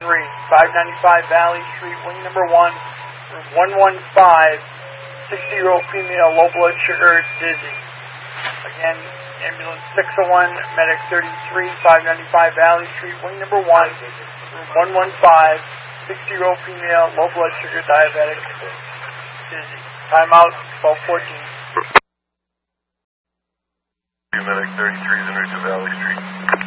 595 Valley Street, wing number 1, room 115, 60-year-old female, low blood sugar, dizzy. Again, ambulance 601, medic 33, 595 Valley Street, wing number 1, room 115, 60-year-old female, low blood sugar, diabetic, dizzy. Timeout, 12:14. Medic 33 is en route to Valley Street.